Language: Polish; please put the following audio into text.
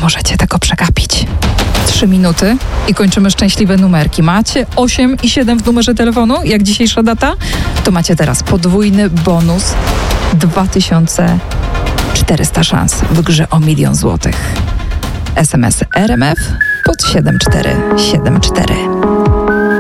możecie tego przegapić. 3 minuty i kończymy szczęśliwe numerki. Macie 8 i 7 w numerze telefonu, jak dzisiejsza data? To macie teraz podwójny bonus 2400 szans w grze o 1 000 000 złotych. SMS RMF pod 7474.